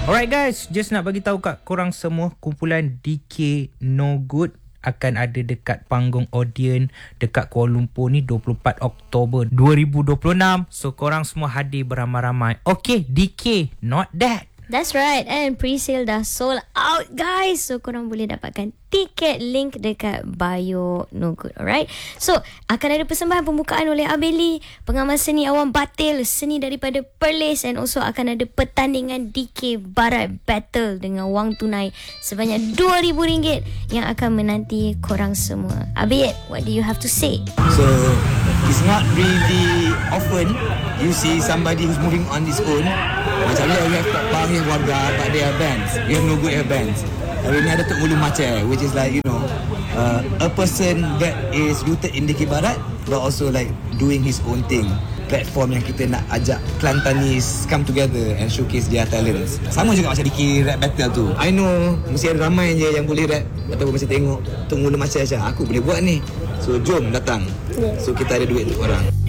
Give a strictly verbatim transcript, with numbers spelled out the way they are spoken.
Alright guys, just nak bagi tahu kat korang semua, kumpulan D K No Good akan ada dekat panggung Odeon dekat Kuala Lumpur ni dua puluh empat Oktober dua ribu dua puluh enam. So korang semua hadir beramai-ramai. Okay, D K, not that. That's right. And pre-sale dah sold out, guys. So korang boleh dapatkan tiket, link dekat bio No Good. Alright. So akan ada persembahan pembukaan oleh Abeli, pengamal seni Awam Batil, seni daripada Perlis, and also akan ada pertandingan D K Barat Battle dengan wang tunai sebanyak dua ribu ringgit yang akan menanti korang semua. Abid, what do you have to say? So it's not really often you see somebody who's moving on his own. Macam ni, we have Tok Pang, we have Warga, but they have bands. We have No Good, have bands. Hari ni ada Tok Ulu Macai, which is like, you know, uh, a person that is rooted in D K Barat, but also like doing his own thing. Platform yang kita nak ajak Kelantanis come together and showcase their talents. Sama juga macam D K Rap Battle tu. I know, mesti ada ramai je yang boleh rap ataupun mesti tengok Tok Ulu Macai macam, aku boleh buat ni. So, jom datang. So, kita ada duit untuk orang.